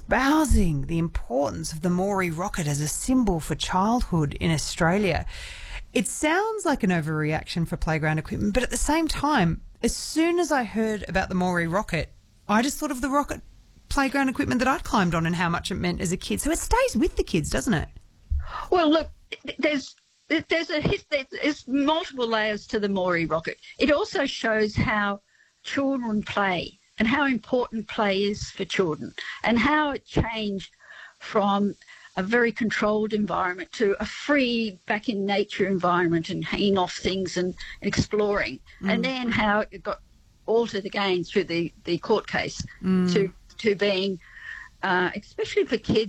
espousing the importance of the Moree rocket as a symbol for childhood in Australia. It sounds like an overreaction for playground equipment, but at the same time, as soon as I heard about the Moree rocket, I just thought of the rocket playground equipment that I'd climbed on and how much it meant as a kid. So it stays with the kids, doesn't it? Well, look, there's multiple layers to the Moree rocket. It also shows how children play and how important play is for children and how it changed from a very controlled environment to a free, back in nature environment and hanging off things and exploring. And then how it got altered again through the court case to being, especially for kids,